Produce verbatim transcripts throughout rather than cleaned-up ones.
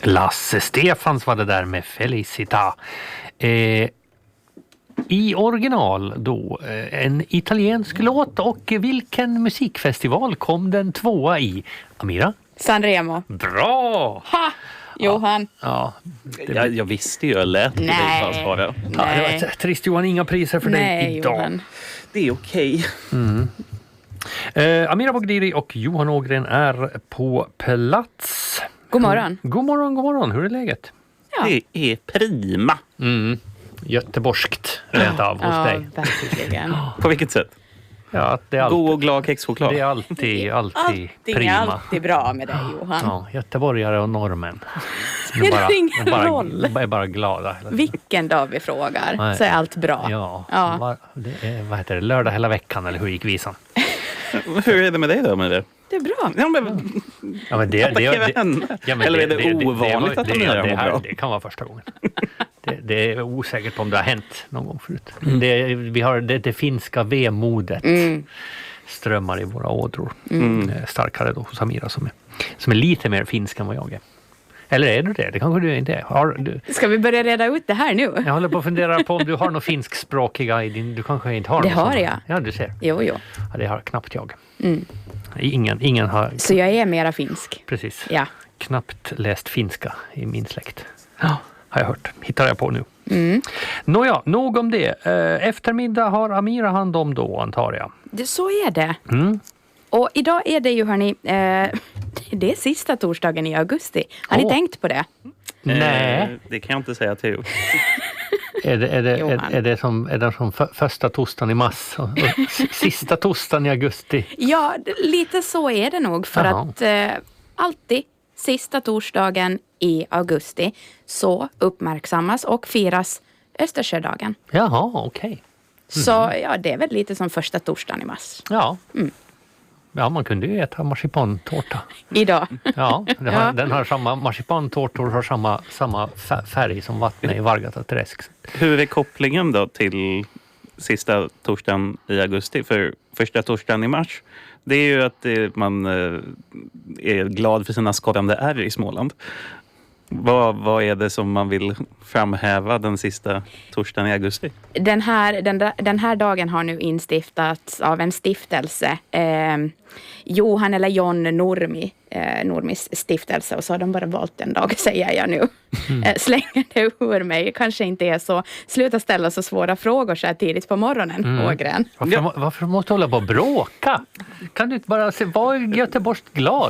Lasse Stefans var det där med Felicita. Eh, I original då, eh, en italiensk låt, och vilken musikfestival kom den tvåa i? Amira? Sanremo. Bra! Ha! Johan. Ja, det... jag, jag visste ju, jag lät på dig fast var det. Ja, det var trist Johan, inga priser för Nej, dig idag. Johan. Det är okej. Mm. Eh, Amira Bogdiri och Johan Ågren är på plats. God morgon. God morgon, god morgon. Hur är läget? Ja. Det är prima. Mm. Göteborgskt rent av hos ja, dig. Verkligen. På vilket sätt? Ja, det är alltid, god och glad kexchoklad. Det är alltid, alltid Allting prima. är alltid bra med dig, Johan. Ja, göteborgare och norrmän. Det bara, ingen bara, roll. Bara, är bara glada. Vilken dag vi frågar Nej. så är allt bra. Ja, Ja. Var, det är, vad heter det, lördag hela veckan, eller hur gick visan? Hur är det med dig då med det? Det är bra. Ja, men... Ja, men det, det, det, ja, men Eller är det, det, det ovanligt det, att det, de det, gör det, det här, bra? det kan vara första gången. Det, det är osäkert på om det har hänt någon gång förut. Det, vi har det, det finska vemodet Mm. strömmar i våra ådror. Mm. Starkare då hos Amira som är, som är lite mer finsk än vad jag är. Eller är du det? Det kanske du inte är. Har du... Ska vi börja reda ut det här nu? Jag håller på att fundera på om du har något finskspråkiga i din... Du kanske inte har Det något har sånt. jag. Ja, du ser. Jo, jo. Ja, det har knappt jag. Mm. Ingen, ingen har... Så jag är mera finsk. Precis. Ja. Knappt läst finska i min släkt. Ja, har jag hört. Hittar jag på nu. Mm. Nåja, nog om det. Eh, Eftermiddag har Amira hand om då, antar jag. Det, så är det. Mm. Och idag är det ju, hörni, eh, det är sista torsdagen i augusti. Har ni Åh. tänkt på det? Nej. Eh, det kan jag inte säga till. Är det, är det, är, Johan. är det som, är det som för, första torsdagen i mars och, och s- sista torsdagen i augusti? Ja, d- lite så är det nog. För Jaha. att eh, alltid sista torsdagen i augusti så uppmärksammas och firas Östersjödagen. Jaha, okej. Okay. Så ja, det är väl lite som första torsdagen i mars. Ja. Mm. Ja, man kunde ju äta marsipantårta. Idag. Ja, den har, Ja. den har samma, marsipantårtor har samma, samma fär- färg som vattnet i Vargata träsk. Hur är kopplingen då till sista torsdagen i augusti? För första torsdagen i mars, det är ju att det, man eh, är glad för sina skadande ärr i Småland. Vad, vad är det som man vill framhäva den sista torsdagen i augusti? Den här, den, da- den här dagen har nu instiftats av en stiftelse. Eh, Johan eller John Nurmi, eh, Nurmis stiftelse. Och så har de bara valt en dag, säger jag nu. Mm. Eh, slänger det ur mig. Kanske inte är så. Sluta ställa så svåra frågor så här tidigt på morgonen, Mm. Ågren. Varför, Ja. må- varför måste du hålla på och bråka? Kan du inte bara se, var Göteborgs glad?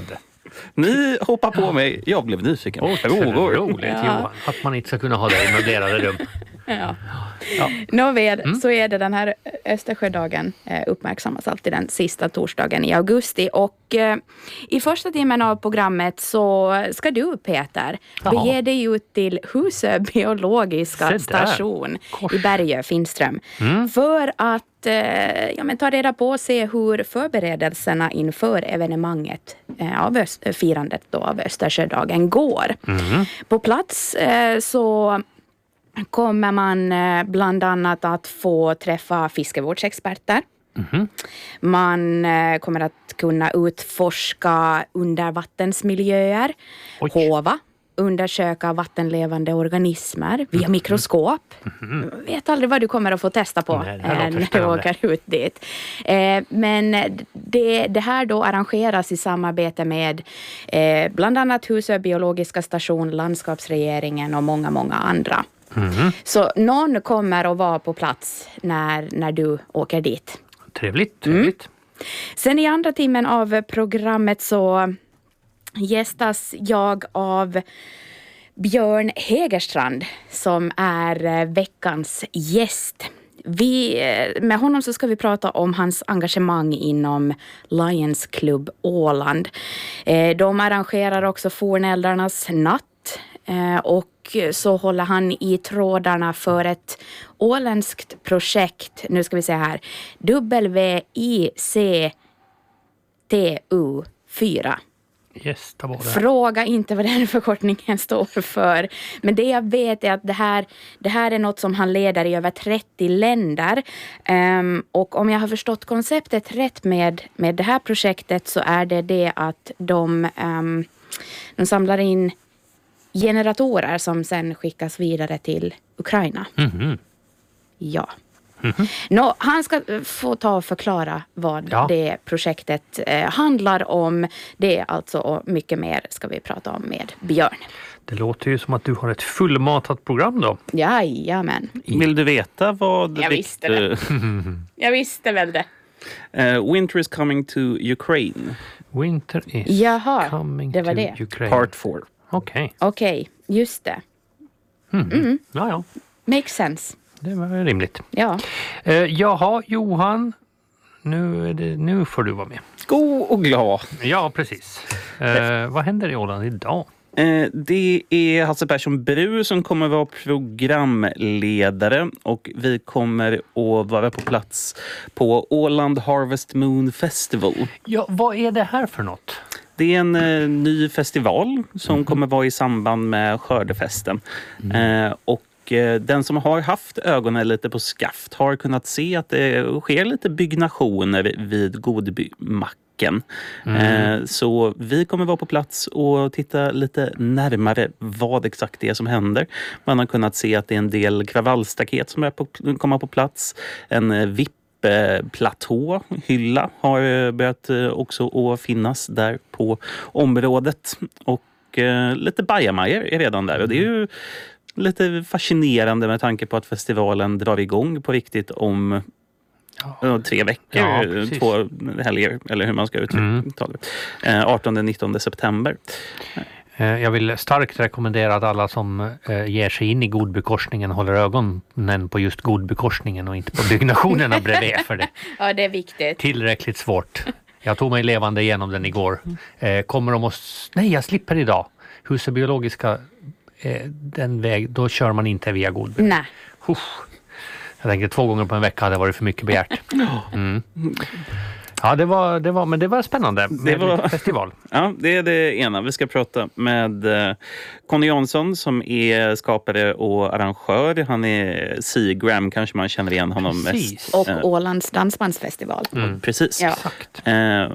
Ni hoppar på mig. Jag blev nyfiken på frågor. Roligt, Ja. Johan. Att man inte ska kunna ha det i möblerade rum. Ja. Ja. Nåväl, Mm. så är det den här Östersjödagen eh, uppmärksammas alltid den sista torsdagen i augusti. Och eh, i första timmen av programmet så ska du, Peter, Jaha. bege dig ut till Husö Se biologiska där. station Kors. i Bergö, Finström. Mm. För att eh, ja, men ta reda på och se hur förberedelserna inför evenemanget eh, av öst, firandet då av Östersjödagen går. Mm. På plats eh, så kommer man eh, bland annat att få träffa fiskevårdsexperter. Mhm. Man eh, kommer att kunna utforska undervattensmiljöer, Oj. hova, undersöka vattenlevande organismer via mikroskop. Vet aldrig vad du kommer att få testa på Nej, det här eh, låter när du spännande. åker ut dit. Eh, men det, det här då arrangeras i samarbete med eh, bland annat Husö biologiska station, landskapsregeringen och många, många andra. Mhm. Så någon kommer att vara på plats när, när du åker dit. Trevligt, trevligt. Sen i andra timmen av programmet så gästas jag av Björn Hägerstrand som är eh, veckans gäst. Vi, eh, med honom så ska vi prata om hans engagemang inom Lions Club Åland. Eh, de arrangerar också Fornäldrarnas natt eh, och så håller han i trådarna för ett åländskt projekt. Nu ska vi se här. W I C T U fyra. Yes, ta bort det. Fråga inte vad den förkortningen står för. Men det jag vet är att det här, det här är något som han leder i över trettio länder. Um, och om jag har förstått konceptet rätt med, med det här projektet så är det det att de, um, de samlar in generatorer som sen skickas vidare till Ukraina. Mhm. Ja. Nå, han ska få ta och förklara vad Ja. det projektet eh, handlar om. Det är alltså och mycket mer ska vi prata om med Björn. Det låter ju som att du har ett fullmatat program då. Jajamän. Vill du veta vad... Jag visste det. Jag visste väl det. Uh, Winter is coming to Ukraine, Winter is Jaha, coming det var to det. Ukraine. part four. Okej. Okej, just det. Ja, ja. Makes sense. Det var rimligt. Ja. Eh, jaha, Johan. Nu, är det, nu får du vara med. God och glad. Ja, precis. Eh, vad händer i Åland idag? Eh, det är Hasse Persson Bru som kommer vara programledare och vi kommer att vara på plats på Åland Harvest Moon Festival. Ja, vad är det här för något? Det är en eh, ny festival som kommer vara i samband med skördefesten. Eh, och eh, den som har haft ögonen lite på skaft har kunnat se att det sker lite byggnationer vid Godbymacken. Mm. Eh, så vi kommer vara på plats och titta lite närmare vad exakt det är som händer. Man har kunnat se att det är en del kravallstaket som är på, komma på plats. En eh, vipp platå, hylla har börjat också att finnas där på området och eh, lite bajamajor är redan där och det är ju lite fascinerande med tanke på att festivalen drar igång på riktigt om ja. tre veckor, Ja, två helger eller hur man ska uttrycka Mm. det. Eh, artonde nittonde september. Eh, jag vill starkt rekommendera att alla som eh, ger sig in i Godbykorsningen håller ögonen på just Godbykorsningen och inte på byggnationerna bredvid för det. Ja, det är viktigt. Tillräckligt svårt. Jag tog mig levande igenom den igår. Eh, kommer de att... Nej, jag slipper idag. Huset biologiska, eh, den väg, då kör man inte via Godby. Nej. Uff. Jag tänkte två gånger på en vecka hade varit för mycket begärt. Mm. Ja, det var, det var, men det var spännande med Det var- lite festival. Ja, det är det ena. Vi ska prata med eh, Conny Jansson som är skapare och arrangör. Han är Seagram, kanske man känner igen honom Precis. mest. Och Eh, Ålands dansbandsfestival. Mm. Precis. Ja. Exakt. Eh,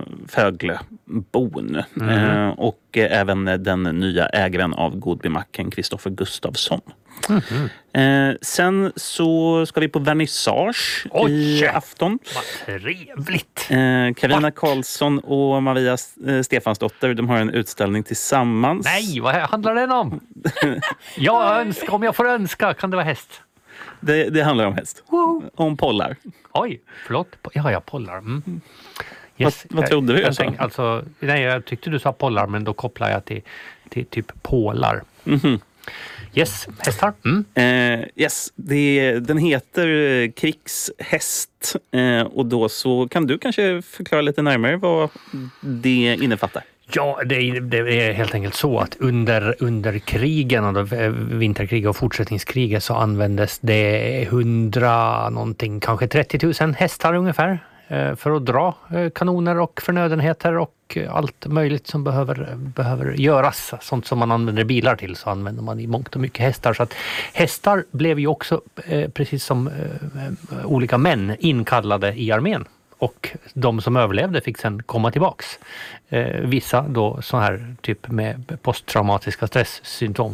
Föglebon. Mm. Eh, och eh, även den nya ägaren av Godbymacken, Kristoffer Gustafsson. Mhm. Eh, sen så ska vi på vernissage Oj! i afton. Vad trevligt. Eh, Carina Karlsson och Maria eh, Stefansdotter, de har en utställning tillsammans. Nej, vad handlar den om? Jag önskar, om jag får önska, kan det vara häst? Det, det handlar om häst. Om pollar. Oj, förlåt. Ja, jag pollar. Mm. Vad- vad trodde du jag, jag sa? tänkte, alltså, nej, jag tyckte du sa pollar, men då kopplar jag till, till typ pålar. Mhm. Yes, hästar. Mm. Eh, yes, det, den heter eh, krigshäst eh, och då så kan du kanske förklara lite närmare vad det innefattar. Ja, det är, det är helt enkelt så att under, under krigen, och då, vinterkriget och fortsättningskriget, så användes det hundra, någonting, kanske trettio tusen hästar ungefär eh, för att dra eh, kanoner och förnödenheter och eh, allt möjligt som behöver, behöver göras. Sånt som man använder bilar till, så använder man i mångt och mycket hästar. Så att hästar blev ju också, eh, precis som eh, olika män, inkallade i armén. Och de som överlevde fick sen komma tillbaks. Eh, vissa då så här typ med posttraumatiska stresssymptom.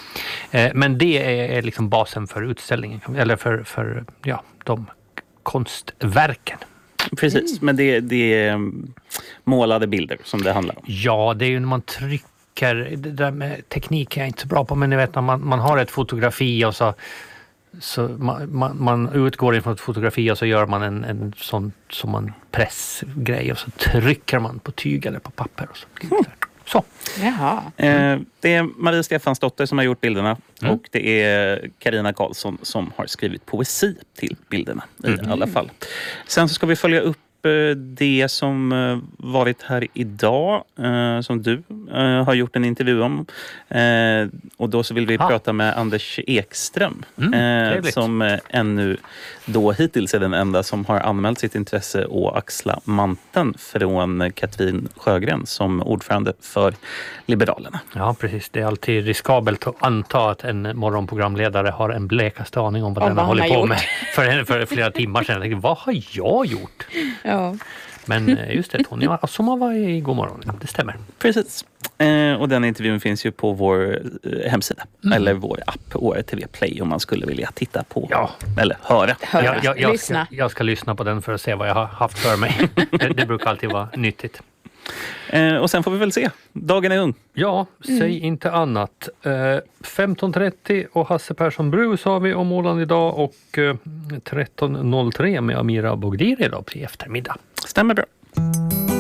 Eh, men det är, är liksom basen för utställningen. Eller för, för ja, de konstverken. Precis, men det, det är mm, målade bilder som det handlar om. Ja, det är ju när man trycker. Det där med teknik är jag inte så bra på. Men ni vet när man, man har ett fotografi och så... Så man, man, man utgår ifrån ett fotografi och så gör man en, en sån som man pressgrej och så trycker man på tyg eller på papper. Och så. så. Jaha. Eh, det är Maria Stefansdotter som har gjort bilderna Mm. och det är Carina Karlsson som har skrivit poesi till bilderna i Mm. alla fall. Sen så ska vi följa upp eh, det som eh, varit här idag eh, som du eh, har gjort en intervju om. Eh, och då så vill vi Ah. prata med Anders Ekström Mm, eh, trevligt. som eh, ännu då hittills är den enda som har anmält sitt intresse att axla manteln från Katrin Sjögren som ordförande för Liberalerna. Ja, precis. Det är alltid riskabelt att anta att en morgonprogramledare har en blekaste aning om vad Om den vad har han hållit har på gjort. med för, för flera timmar sedan. Jag tänkte, vad har jag gjort? Ja. Men eh, just det, Tony Asoma var i God morgon. Ja, det stämmer. Precis. Eh, och den intervjun finns ju på vår eh, hemsida. Mm. Eller vår app, O R T V Play, om man skulle vilja titta på. Ja. Eller höra. Höra. Jag, jag, jag, Lyssna. ska, jag ska lyssna på den för att se vad jag har haft för mig. det, det brukar alltid vara nyttigt. Eh, och sen får vi väl se. Dagen är ung. Ja, säg inte annat. Eh, femton trettio och Hasse Persson Brus har vi om Åland idag och eh, tretton noll tre med Amira Bogdiri idag på eftermiddag. Stämmer bra.